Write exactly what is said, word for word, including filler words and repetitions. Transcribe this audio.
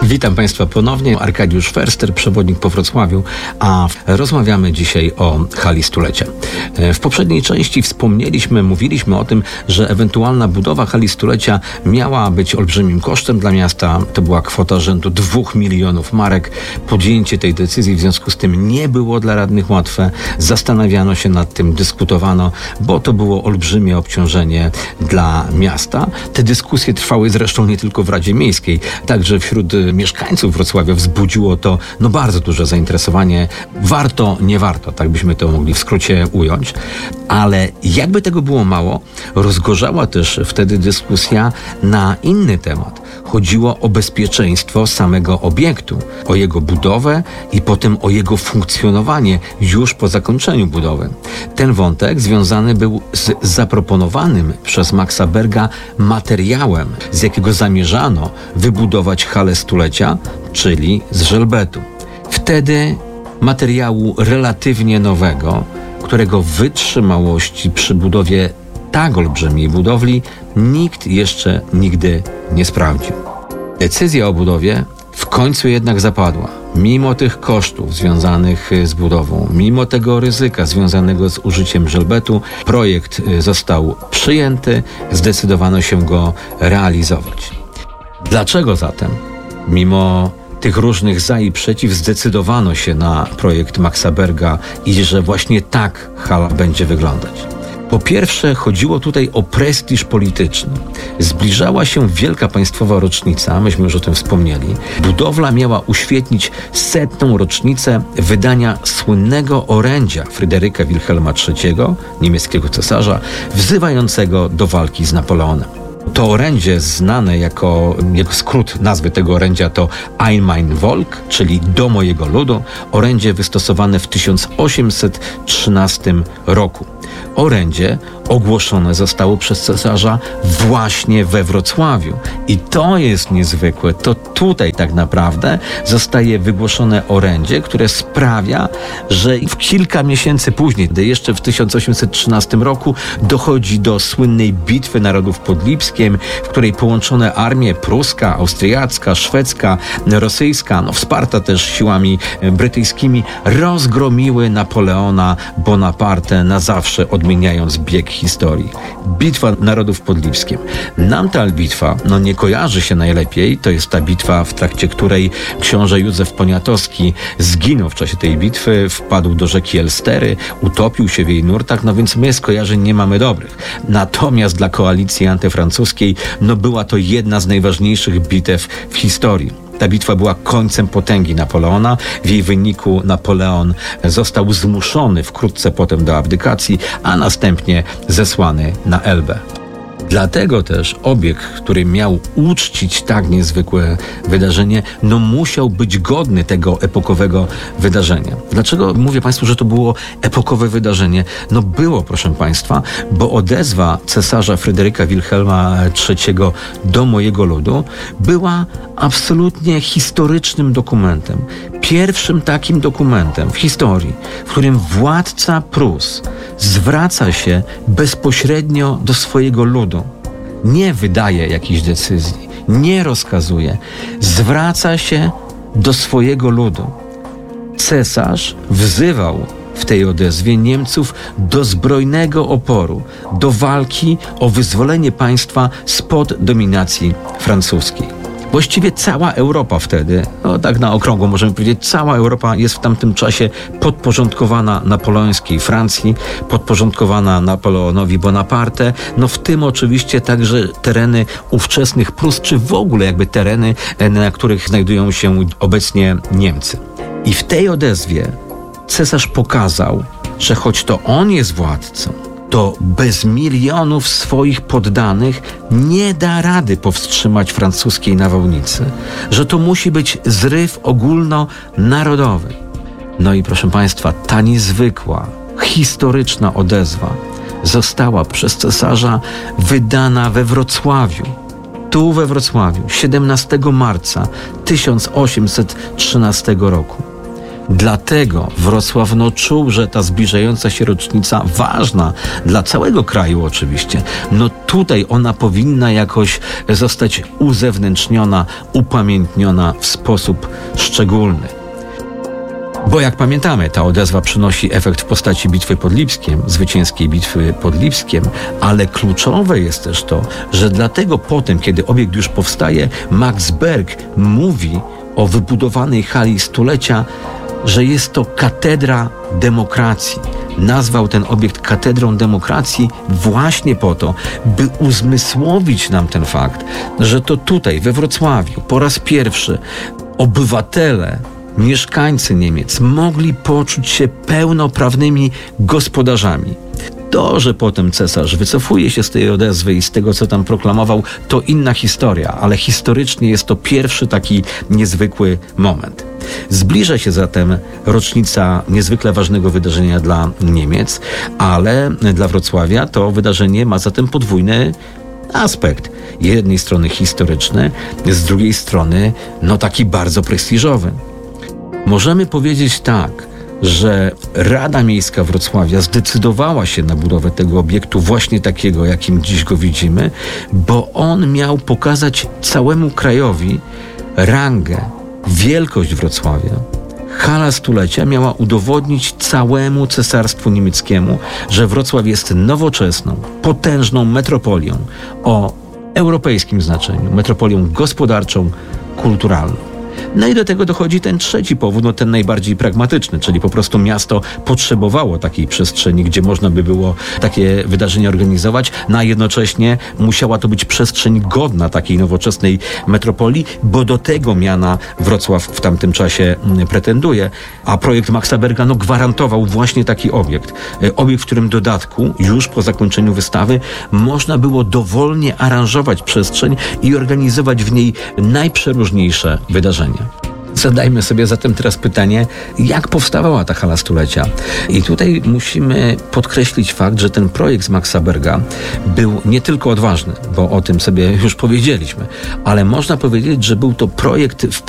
Witam Państwa ponownie. Arkadiusz Ferster, przewodnik po Wrocławiu, a rozmawiamy dzisiaj o hali stulecia. W poprzedniej części wspomnieliśmy, mówiliśmy o tym, że ewentualna budowa hali stulecia miała być olbrzymim kosztem dla miasta. To była kwota rzędu dwóch milionów marek. Podjęcie tej decyzji w związku z tym nie było dla radnych łatwe. Zastanawiano się nad tym, dyskutowano, bo to było olbrzymie obciążenie dla miasta. Te dyskusje trwały zresztą nie tylko w Radzie Miejskiej, także wśród mieszkańców Wrocławia wzbudziło to no bardzo duże zainteresowanie. Warto, nie warto, tak byśmy to mogli w skrócie ująć. Ale jakby tego było mało, rozgorzała też wtedy dyskusja na inny temat. Chodziło o bezpieczeństwo samego obiektu, o jego budowę i potem o jego funkcjonowanie już po zakończeniu budowy. Ten wątek związany był z zaproponowanym przez Maxa Berga materiałem, z jakiego zamierzano wybudować halę stulecia, czyli z żelbetu. Wtedy materiału relatywnie nowego, którego wytrzymałości przy budowie tak olbrzymiej budowli nikt jeszcze nigdy nie sprawdził. Decyzja o budowie w końcu jednak zapadła. Mimo tych kosztów związanych z budową, mimo tego ryzyka związanego z użyciem żelbetu, projekt został przyjęty, zdecydowano się go realizować. Dlaczego zatem, mimo tych różnych za i przeciw, zdecydowano się na projekt Maxa Berga i że właśnie tak hala będzie wyglądać? Po pierwsze, chodziło tutaj o prestiż polityczny. Zbliżała się wielka państwowa rocznica, myśmy już o tym wspomnieli. Budowla miała uświetnić setną rocznicę wydania słynnego orędzia Fryderyka Wilhelma trzeciego, niemieckiego cesarza, wzywającego do walki z Napoleonem. To orędzie, znane jako jego skrót nazwy tego orędzia, to Ein mein Volk, czyli do mojego ludu, orędzie wystosowane w tysiąc osiemset trzynastym roku. Orędzie ogłoszone zostało przez cesarza właśnie we Wrocławiu. I to jest niezwykłe. To tutaj tak naprawdę zostaje wygłoszone orędzie, które sprawia, że w kilka miesięcy później, gdy jeszcze w tysiąc osiemset trzynastym roku dochodzi do słynnej bitwy narodów pod Lipskiem, w której połączone armie pruska, austriacka, szwedzka, rosyjska, no wsparta też siłami brytyjskimi, rozgromiły Napoleona Bonaparte na zawsze, odmieniając bieg historii. Bitwa narodów pod Lipskiem. Nam ta bitwa no nie kojarzy się najlepiej. To jest ta bitwa, w trakcie której książę Józef Poniatowski zginął w czasie tej bitwy, wpadł do rzeki Elstery, utopił się w jej nurtach, no więc my skojarzeń nie mamy dobrych. Natomiast dla koalicji antyfrancuskiej no była to jedna z najważniejszych bitew w historii. Ta bitwa była końcem potęgi Napoleona. W jej wyniku Napoleon został zmuszony wkrótce potem do abdykacji, a następnie zesłany na Elbę. Dlatego też obiekt, który miał uczcić tak niezwykłe wydarzenie, no musiał być godny tego epokowego wydarzenia. Dlaczego mówię Państwu, że to było epokowe wydarzenie? No było, proszę Państwa, bo odezwa cesarza Fryderyka Wilhelma trzeciego do mojego ludu była absolutnie historycznym dokumentem. Pierwszym takim dokumentem w historii, w którym władca Prus zwraca się bezpośrednio do swojego ludu. Nie wydaje jakichś decyzji, nie rozkazuje. Zwraca się do swojego ludu. Cesarz wzywał w tej odezwie Niemców do zbrojnego oporu, do walki o wyzwolenie państwa spod dominacji francuskiej. Właściwie cała Europa wtedy, no tak na okrągło możemy powiedzieć, cała Europa jest w tamtym czasie podporządkowana napoleońskiej Francji, podporządkowana Napoleonowi Bonaparte, no w tym oczywiście także tereny ówczesnych Prus, czy w ogóle jakby tereny, na których znajdują się obecnie Niemcy. I w tej odezwie cesarz pokazał, że choć to on jest władcą, to bez milionów swoich poddanych nie da rady powstrzymać francuskiej nawałnicy, że to musi być zryw ogólnonarodowy. No i proszę Państwa, ta niezwykła, historyczna odezwa została przez cesarza wydana we Wrocławiu. Tu we Wrocławiu, siedemnastego marca tysiąc osiemset trzynastego roku. Dlatego Wrocław no, czuł, że ta zbliżająca się rocznica, ważna dla całego kraju oczywiście, no tutaj ona powinna jakoś zostać uzewnętrzniona, upamiętniona w sposób szczególny. Bo jak pamiętamy, ta odezwa przynosi efekt w postaci bitwy pod Lipskiem, zwycięskiej bitwy pod Lipskiem, ale kluczowe jest też to, że dlatego potem, kiedy obiekt już powstaje, Max Berg mówi o wybudowanej hali stulecia, że jest to katedra demokracji. Nazwał ten obiekt katedrą demokracji właśnie po to, by uzmysłowić nam ten fakt, że to tutaj, we Wrocławiu, po raz pierwszy obywatele, mieszkańcy Niemiec mogli poczuć się pełnoprawnymi gospodarzami. To, że potem cesarz wycofuje się z tej odezwy i z tego, co tam proklamował, to inna historia, ale historycznie jest to pierwszy taki niezwykły moment. Zbliża się zatem rocznica niezwykle ważnego wydarzenia dla Niemiec, ale dla Wrocławia to wydarzenie ma zatem podwójny aspekt. Z jednej strony historyczny, z drugiej strony no taki bardzo prestiżowy. Możemy powiedzieć tak, że Rada Miejska Wrocławia zdecydowała się na budowę tego obiektu właśnie takiego, jakim dziś go widzimy, bo on miał pokazać całemu krajowi rangę, wielkość Wrocławia. Hala stulecia miała udowodnić całemu cesarstwu niemieckiemu, że Wrocław jest nowoczesną, potężną metropolią o europejskim znaczeniu, metropolią gospodarczą, kulturalną. No i do tego dochodzi ten trzeci powód, no ten najbardziej pragmatyczny, czyli po prostu miasto potrzebowało takiej przestrzeni, gdzie można by było takie wydarzenia organizować, no a jednocześnie musiała to być przestrzeń godna takiej nowoczesnej metropolii, bo do tego miana Wrocław w tamtym czasie pretenduje, a projekt Maxa Berga no, gwarantował właśnie taki obiekt. Obiekt, w którym w dodatku, już po zakończeniu wystawy, można było dowolnie aranżować przestrzeń i organizować w niej najprzeróżniejsze wydarzenia. Zadajmy sobie zatem teraz pytanie, jak powstawała ta hala stulecia? I tutaj musimy podkreślić fakt, że ten projekt z Maxa Berga był nie tylko odważny, bo o tym sobie już powiedzieliśmy, ale można powiedzieć, że był to projekt w